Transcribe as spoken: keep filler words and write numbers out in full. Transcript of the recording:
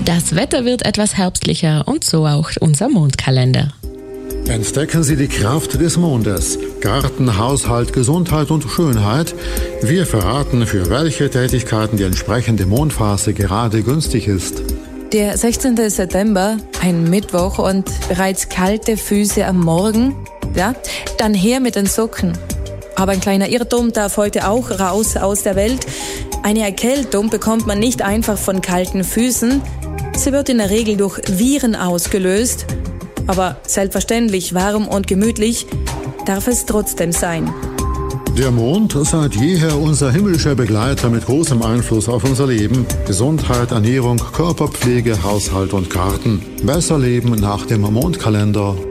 Das Wetter wird etwas herbstlicher und so auch unser Mondkalender. Entdecken Sie die Kraft des Mondes. Garten, Haushalt, Gesundheit und Schönheit. Wir verraten, für welche Tätigkeiten die entsprechende Mondphase gerade günstig ist. Der sechzehnte September, ein Mittwoch und bereits kalte Füße am Morgen. Ja, dann her mit den Socken. Aber ein kleiner Irrtum darf heute auch raus aus der Welt. Eine Erkältung bekommt man nicht einfach von kalten Füßen. Sie wird in der Regel durch Viren ausgelöst. Aber selbstverständlich warm und gemütlich darf es trotzdem sein. Der Mond, seit jeher unser himmlischer Begleiter mit großem Einfluss auf unser Leben. Gesundheit, Ernährung, Körperpflege, Haushalt und Garten. Besser leben nach dem Mondkalender.